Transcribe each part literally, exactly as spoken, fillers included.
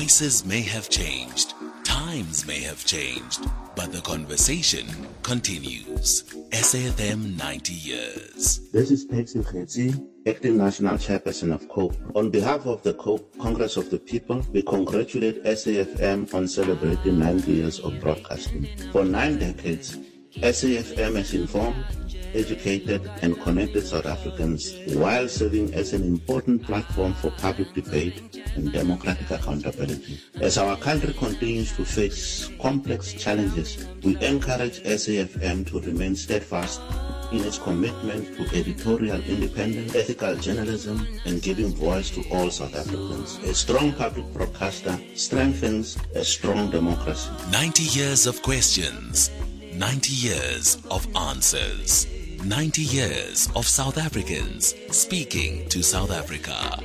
Voices may have changed, times may have changed, but the conversation continues. S A F M ninety years. This is Pexi Khetsi, Acting National Chairperson of COPE. On behalf of the COPE Congress of the People, we congratulate S A F M on celebrating ninety years of broadcasting. For nine decades, S A F M has informed, educated and connected South Africans while serving as an important platform for public debate and democratic accountability. As our country continues to face complex challenges, we encourage S A F M to remain steadfast in its commitment to editorial independence, ethical journalism, and giving voice to all South Africans. A strong public broadcaster strengthens a strong democracy. ninety years of questions, ninety years of answers. ninety years of South Africans speaking to South Africa.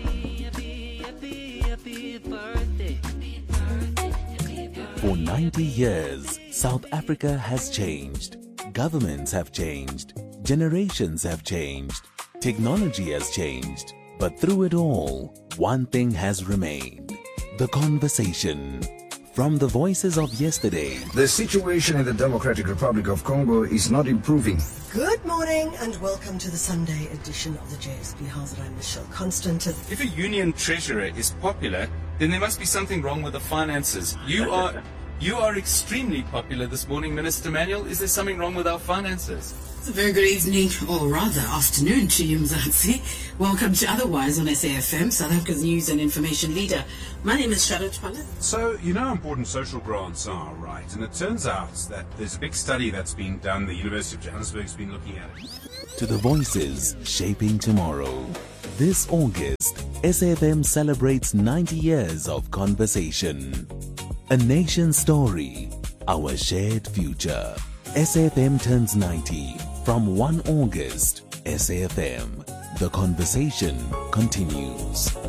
For ninety years, South Africa has changed. Governments have changed. Generations have changed. Technology has changed. But through it all, one thing has remained: the conversation. From the voices of yesterday, the situation in the Democratic Republic of Congo is not improving. Good morning and welcome to the Sunday edition of the J S P House. I'm Michelle Constant. If a union treasurer is popular, then there must be something wrong with the finances. You are you are extremely popular this morning, Minister Manuel. Is there something wrong with our finances? It's a very good evening, or rather afternoon to you, Mzansi. Welcome to Otherwise on S A F M, South Africa's news and information leader. My name is Charlotte Pala. So, you know how important social grants are, right? And it turns out that there's a big study that's being done. The University of Johannesburg's been looking at it. To the voices shaping tomorrow. This August, S A F M celebrates ninety years of conversation. A nation's story, our shared future. S A F M turns ninety from first of August. S A F M, the conversation continues.